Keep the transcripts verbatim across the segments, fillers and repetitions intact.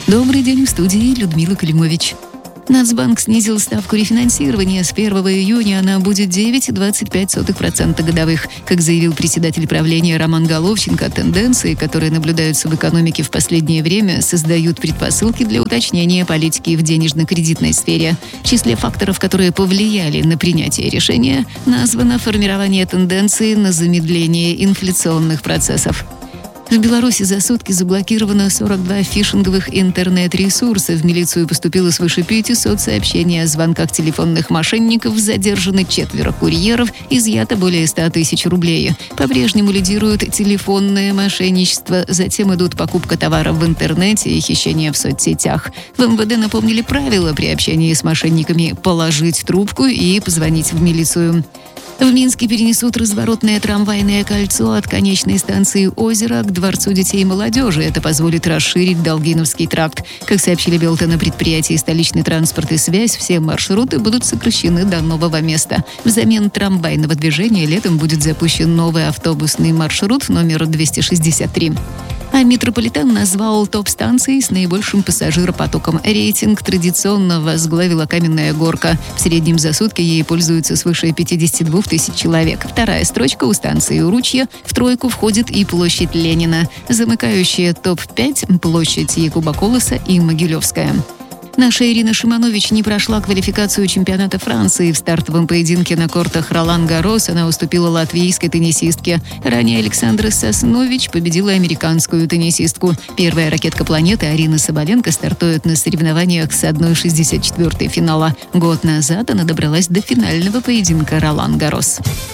Добрый день, в студии Людмила Калимович. Нацбанк снизил ставку рефинансирования. С первого июня она будет девять целых двадцать пять сотых процента годовых. Как заявил председатель правления Роман Головченко, тенденции, которые наблюдаются в экономике в последнее время, создают предпосылки для уточнения политики в денежно-кредитной сфере. В числе факторов, которые повлияли на принятие решения, названо формирование тенденции на замедление инфляционных процессов. В Беларуси за сутки заблокировано сорок два фишинговых интернет-ресурса. В милицию поступило свыше пятисот сообщений о звонках телефонных мошенников, задержаны четверо курьеров, изъято более ста тысяч рублей. По-прежнему лидирует телефонное мошенничество, затем идут покупка товаров в интернете и хищения в соцсетях. В эм вэ дэ напомнили правила при общении с мошенниками: положить трубку и позвонить в милицию. В Минске перенесут разворотное трамвайное кольцо от конечной станции «Озеро» к Дворцу детей и молодежи. Это позволит расширить Долгиновский тракт. Как сообщили Белта на предприятии «Столичный транспорт и связь», все маршруты будут сокращены до нового места. Взамен трамвайного движения летом будет запущен новый автобусный маршрут номер двести шестьдесят три. А метрополитен назвал топ-станцией с наибольшим пассажиропотоком. Рейтинг традиционно возглавила Каменная Горка. В среднем за сутки ей пользуются свыше пятьдесят два тысяч человек. Вторая строчка у станции Уручья. В тройку входит и площадь Ленина. Замыкающая топ пять – площадь Якуба Колоса и Могилевская. Наша Ирина Шиманович не прошла квалификацию чемпионата Франции. В стартовом поединке на кортах Ролан-Гаррос она уступила латвийской теннисистке. Ранее Александра Соснович победила американскую теннисистку. Первая ракетка планеты Арина Соболенко стартует на соревнованиях с одна шестьдесят четыре финала. Год назад она добралась до финального поединка Ролан-Гаррос.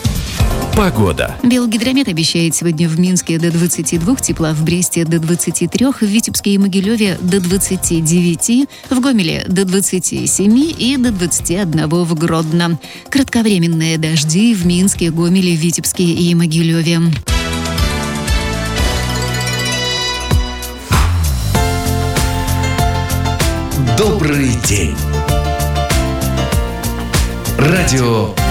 Погода. Белгидромет обещает сегодня в Минске до двадцати двух тепла, в Бресте до двадцати трёх, в Витебске и Могилеве до двадцати девяти, в Гомеле до двадцати семи и до двадцати одного в Гродно. Кратковременные дожди в Минске, Гомеле, Витебске и Могилеве. Добрый день. Радио